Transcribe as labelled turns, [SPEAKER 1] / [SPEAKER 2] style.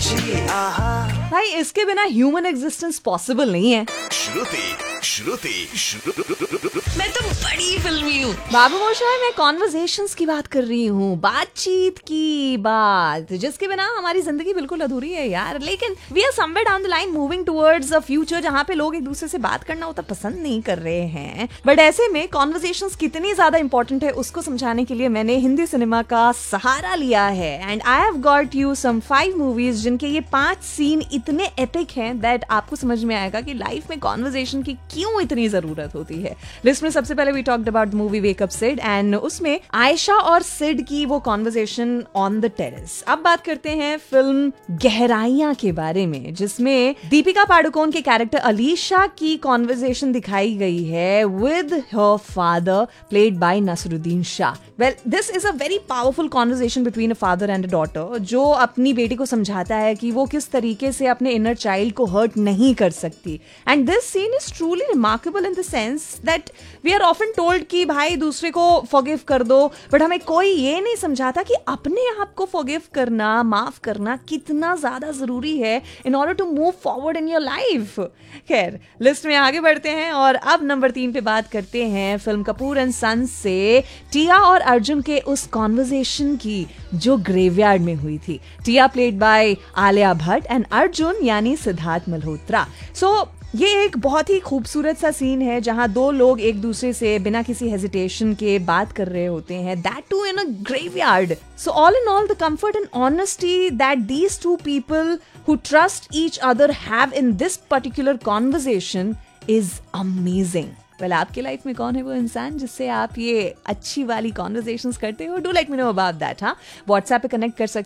[SPEAKER 1] भाई इसके बिना ह्यूमन एग्जिस्टेंस पॉसिबल नहीं है।
[SPEAKER 2] मैं तो बड़ी फिल्मी हूँ
[SPEAKER 1] बाबू मोशाय, मैं कॉन्वर्सेशंस की बात कर रही हूँ, बातचीत की बात, जिसके बिना हमारी जिंदगी बिल्कुल अधूरी है यार। लेकिन we are somewhere down the line moving towards a future जहाँ पे लोग एक दूसरे से बात करना उतना पसंद नहीं कर रहे हैं। बट ऐसे में कॉन्वर्सेशंस कितनी ज्यादा इंपॉर्टेंट है उसको समझाने के लिए मैंने हिंदी सिनेमा का सहारा लिया है। And I have got you some 5 movies जिनके ये 5 सीन इतने एपिक हैं दैट आपको समझ में आएगा कि लाइफ में कॉन्वर्सेशन की क्यों इतनी जरूरत होती है। लिस्ट में सबसे पहले we talked about the movie wake up Sid and उसमें आयशा और सिड की वो कॉन्वर्सेशन ऑन द टेरेस। अब बात करते हैं फिल्म गहराइयां के बारे में, जिसमें दीपिका पाडुकोन के कैरेक्टर अलीशा की कॉन्वर्सेशन दिखाई गई है with her father played by Nasruddin Shah. Well, this is a very powerful conversation between a father and a daughter, जो अपनी बेटी को समझाता है कि वो किस तरीके से अपने इनर चाइल्ड को हर्ट नहीं कर सकती। And this scene is truly remarkable in the sense that we are often told कि भाई दूसरे को फॉरगिव कर दो, बट हमें कोई ये नहीं समझाता कि अपने आप को फॉरगिव करना, माफ करना कितना ज्यादा जरूरी है in order to move forward in your life. खैर, लिस्ट में आगे बढ़ते हैं और अब नंबर 3 पे बात करते हैं फिल्म कपूर एंड सन्स से टिया और अर्जुन के उस कॉन्वर्सेशन की जो ग्रेवयार्ड में हुई थी। टिया played by Alia Bhatt and Arjun यानी सिद्धार्थ मल्होत्रा। सो ये एक बहुत ही खूबसूरत सा सीन है जहां दो लोग एक दूसरे से बिना किसी हेजिटेशन के बात कर रहे होते हैं, that to in a graveyard. So all in all the comfort and honesty that these two people who trust each other have in this particular conversation is amazing. Well, आपके लाइफ में कौन है वो इंसान जिससे आप ये अच्छी वाली कॉन्वर्सेशंस करते हो? Do let me know about that. हाँ, व्हाट्सएप पे कनेक्ट कर सकते